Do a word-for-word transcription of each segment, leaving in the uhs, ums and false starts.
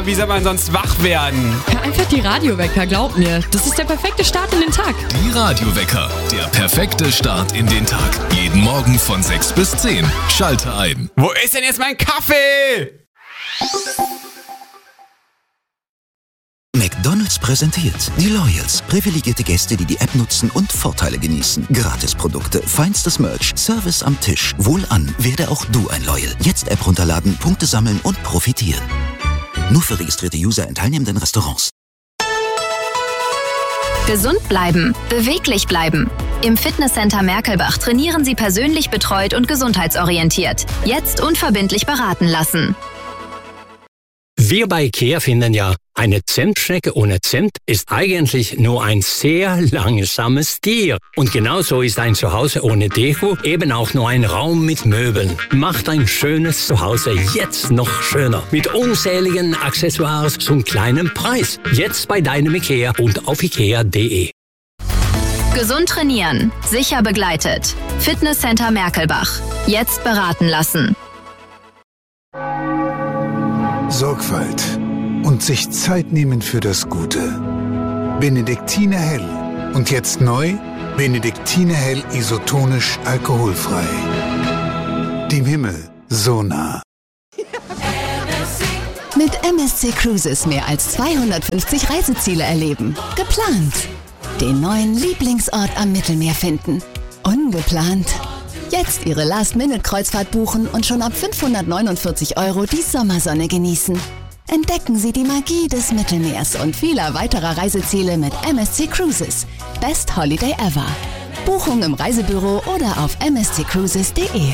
Wie soll man sonst wach werden? Hör einfach die Radiowecker, glaub mir. Das ist der perfekte Start in den Tag. Die Radiowecker, der perfekte Start in den Tag. Jeden Morgen von sechs bis zehn. Schalte ein. Wo ist denn jetzt mein Kaffee? McDonald's präsentiert die Loyals. Privilegierte Gäste, die die App nutzen und Vorteile genießen. Gratisprodukte, feinstes Merch, Service am Tisch. Wohlan, werde auch du ein Loyal. Jetzt App runterladen, Punkte sammeln und profitieren. Nur für registrierte User in teilnehmenden Restaurants. Gesund bleiben, beweglich bleiben. Im Fitnesscenter Merkelbach trainieren Sie persönlich betreut und gesundheitsorientiert. Jetzt unverbindlich beraten lassen. Wir bei IKEA finden ja, eine Zimtschnecke ohne Zimt ist eigentlich nur ein sehr langsames Tier. Und genauso ist ein Zuhause ohne Deko eben auch nur ein Raum mit Möbeln. Macht ein schönes Zuhause jetzt noch schöner. Mit unzähligen Accessoires zum kleinen Preis. Jetzt bei deinem IKEA und auf ikea punkt de. Gesund trainieren, sicher begleitet. Fitnesscenter Merkelbach. Jetzt beraten lassen. Sorgfalt und sich Zeit nehmen für das Gute. Benediktiner Hell. Und jetzt neu, Benediktiner Hell isotonisch alkoholfrei. Dem Himmel so nah. Mit M S C Cruises mehr als zweihundertfünfzig Reiseziele erleben. Geplant. Den neuen Lieblingsort am Mittelmeer finden. Ungeplant. Jetzt Ihre Last-Minute-Kreuzfahrt buchen und schon ab fünfhundertneunundvierzig Euro die Sommersonne genießen. Entdecken Sie die Magie des Mittelmeers und vieler weiterer Reiseziele mit M S C Cruises. Best Holiday ever. Buchung im Reisebüro oder auf m s c cruises punkt de.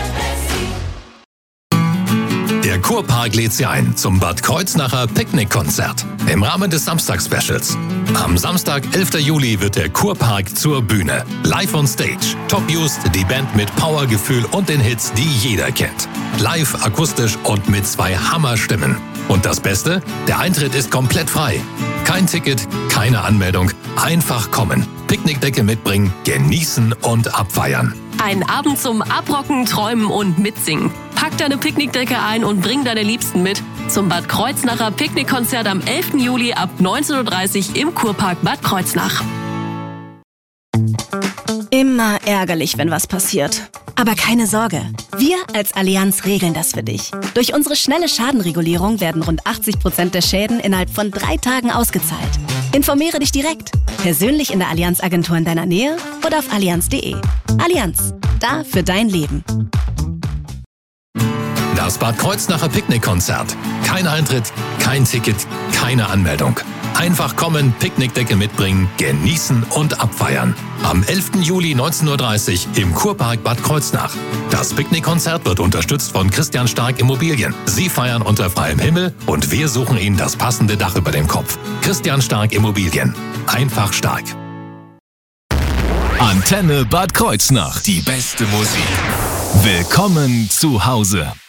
Der Kurpark lädt Sie ein zum Bad Kreuznacher Picknickkonzert im Rahmen des Samstags-Specials. Am Samstag, elften Juli, wird der Kurpark zur Bühne. Live on Stage. Top Just, die Band mit Powergefühl und den Hits, die jeder kennt. Live, akustisch und mit zwei Hammerstimmen. Und das Beste? Der Eintritt ist komplett frei. Kein Ticket, keine Anmeldung. Einfach kommen. Picknickdecke mitbringen, genießen und abfeiern. Ein Abend zum Abrocken, Träumen und Mitsingen. Pack deine Picknickdecke ein und bring deine Liebsten mit zum Bad Kreuznacher Picknickkonzert am elften Juli ab neunzehn Uhr dreißig im Kurpark Bad Kreuznach. Immer ärgerlich, wenn was passiert. Aber keine Sorge, wir als Allianz regeln das für dich. Durch unsere schnelle Schadenregulierung werden rund achtzig Prozent der Schäden innerhalb von drei Tagen ausgezahlt. Informiere dich direkt, persönlich in der Allianz-Agentur in deiner Nähe oder auf allianz punkt de. Allianz, da für dein Leben. Das Bad Kreuznacher Picknickkonzert. Kein Eintritt, kein Ticket, keine Anmeldung. Einfach kommen, Picknickdecke mitbringen, genießen und abfeiern. Am elften Juli neunzehn Uhr dreißig im Kurpark Bad Kreuznach. Das Picknickkonzert wird unterstützt von Christian Stark Immobilien. Sie feiern unter freiem Himmel und wir suchen Ihnen das passende Dach über dem Kopf. Christian Stark Immobilien. Einfach stark. Antenne Bad Kreuznach. Die beste Musik. Willkommen zu Hause.